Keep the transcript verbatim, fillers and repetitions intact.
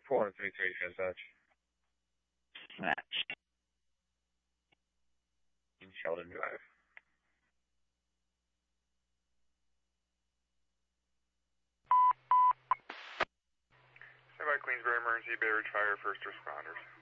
four one three three, dispatch. Snatch. In Sheldon Drive. Stand by Queensbury Emergency, Bay Ridge Fire, first responders.